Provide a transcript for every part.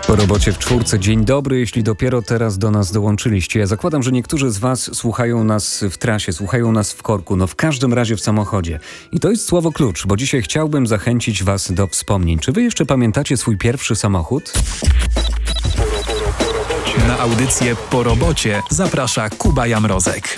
Po robocie w czwórce. Dzień dobry, jeśli dopiero teraz do nas dołączyliście. Ja zakładam, że niektórzy z was słuchają nas w trasie, słuchają nas w korku, w każdym razie w samochodzie. I to jest słowo klucz, bo dzisiaj chciałbym zachęcić was do wspomnień. Czy wy jeszcze pamiętacie swój pierwszy samochód? Na audycję Po robocie zaprasza Kuba Jamrozek.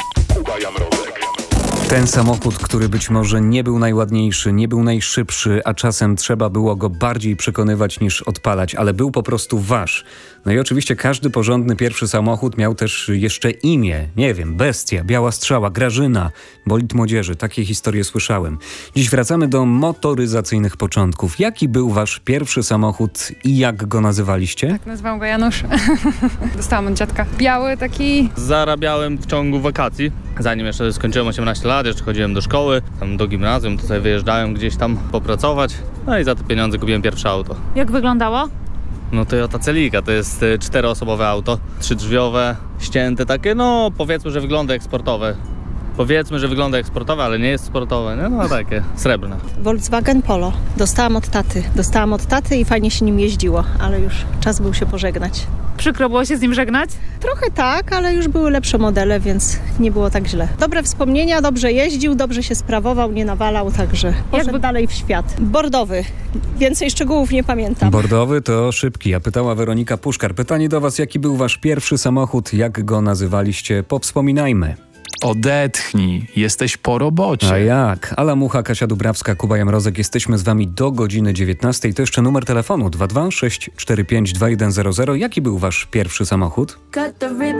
Ten samochód, który być może nie był najładniejszy, nie był najszybszy, a czasem trzeba było go bardziej przekonywać niż odpalać, ale był po prostu wasz. No i oczywiście każdy porządny pierwszy samochód miał też jeszcze imię. Nie wiem, Bestia, Biała Strzała, Grażyna, Bolid Młodzieży. Takie historie słyszałem. Dziś wracamy do motoryzacyjnych początków. Jaki był wasz pierwszy samochód i jak go nazywaliście? Nazywam go Janusz. Dostałam od dziadka. Biały taki. Zarabiałem w ciągu wakacji. Zanim jeszcze skończyłem 18 lat, jeszcze chodziłem do szkoły, tam do gimnazjum, tutaj wyjeżdżałem gdzieś tam popracować. No i za te pieniądze kupiłem pierwsze auto. Jak wyglądało? No Toyota Celica, to jest 4-osobowe auto, 3-drzwiowe, ścięte takie, powiedzmy, że wygląda jak sportowe. Ale nie jest sportowe, no takie, srebrne. Volkswagen Polo. Dostałam od taty i fajnie się nim jeździło, ale już czas był się pożegnać. Przykro było się z nim żegnać? Trochę tak, ale już były lepsze modele, więc nie było tak źle. Dobre wspomnienia, dobrze jeździł, dobrze się sprawował, nie nawalał, także poszedł dalej w świat. Bordowy. Więcej szczegółów nie pamiętam. Bordowy to szybki, a pytała Weronika Puszkar. Pytanie do was, jaki był wasz pierwszy samochód, jak go nazywaliście? Powspominajmy. Odetchnij, jesteś po robocie. A jak? Ala Mucha, Kasia Dubrawska, Kuba Jamrozek. Jesteśmy z wami do godziny 19. To jeszcze numer telefonu 22 645 2100. Jaki był wasz pierwszy samochód?